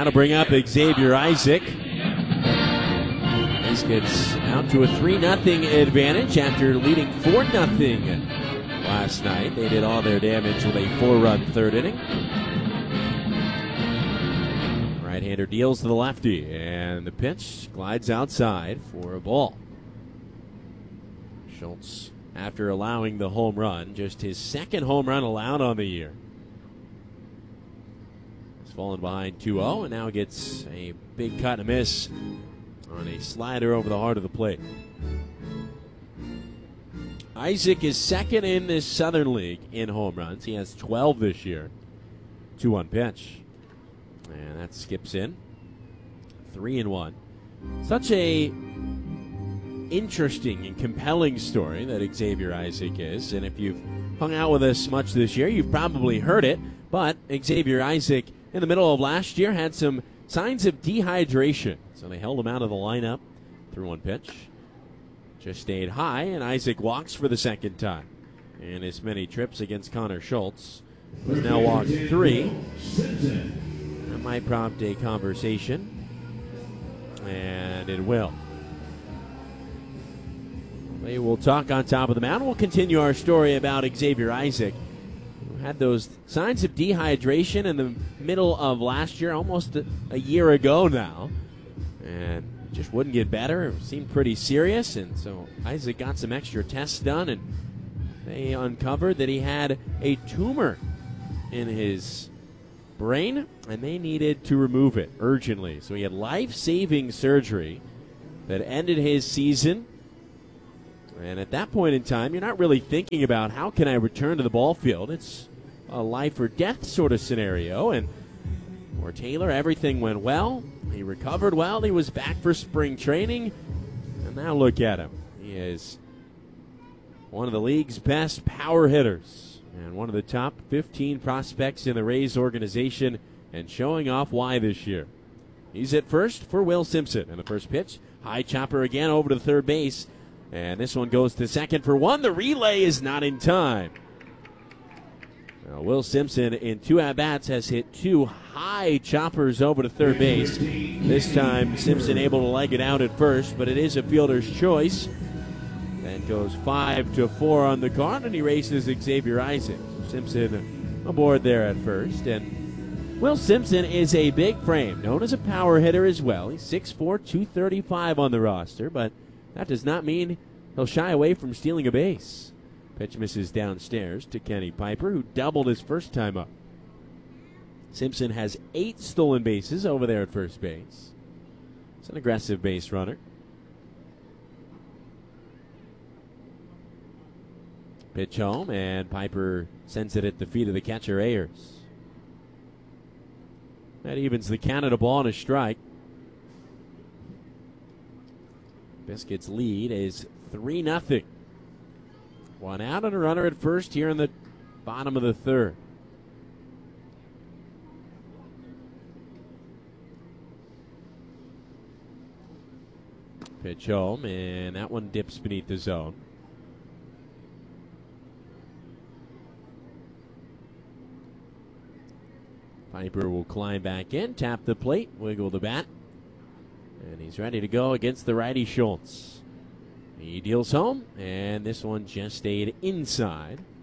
That'll bring up Xavier Isaac. This gets out to a 3-0 advantage after leading 4-0 last night. They did all their damage with a 4-run third inning. Right-hander deals to the lefty, and the pitch glides outside for a ball. Schultz, after allowing the home run, just his second home run allowed on the year. He's fallen behind 2-0 and now gets a big cut and a miss on a slider over the heart of the plate. Isaac is second in this Southern League in home runs. He has 12 this year. 2-1 pitch. And that skips in. 3-1. Such a interesting and compelling story that Xavier Isaac is. And if you've hung out with us much this year, you've probably heard it. But Xavier Isaac, in the middle of last year, had some signs of dehydration. So they held him out of the lineup. 3-1 pitch. Just stayed high, and Isaac walks for the second time. And his many trips against Connor Schultz was now walked 3. That might prompt a conversation, and it will. We will talk on top of the mound. We'll continue our story about Xavier Isaac, who had those signs of dehydration in the middle of last year, almost a year ago now, and just wouldn't get better. It seemed pretty serious, and so Isaac got some extra tests done, and they uncovered that he had a tumor in his brain, and they needed to remove it urgently. So he had life-saving surgery that ended his season. And at that point in time, you're not really thinking about how can I return to the ball field. It's a life or death sort of scenario. And for Taylor, everything went well. He recovered well. He was back for spring training. And now look at him. He is one of the league's best power hitters and one of the top 15 prospects in the Rays organization, and showing off why this year. He's at first for Will Simpson. And the first pitch, high chopper again over to third base. And this one goes to second for 1. The relay is not in time. Now, Will Simpson in 2 at-bats has hit 2 high choppers over to third base. This time Simpson able to leg it out at first, but it is a fielder's choice. That goes 5-4 on the card, and he races Xavier Isaac. Simpson aboard there at first. And Will Simpson is a big frame, known as a power hitter as well. He's 6'4", 235 on the roster, but that does not mean he'll shy away from stealing a base. Pitch misses downstairs to Kenny Piper, who doubled his first time up. Simpson has 8 stolen bases over there at first base. It's an aggressive base runner. Pitch home, and Piper sends it at the feet of the catcher, Ayers. That evens the count at a ball and a strike. Biscuits' lead is 3-0. 1 out and a runner at first here in the bottom of the third. Pitch home, and that one dips beneath the zone. Piper will climb back in, tap the plate, wiggle the bat, and he's ready to go against the righty Schultz. He deals home, and this one just stayed inside.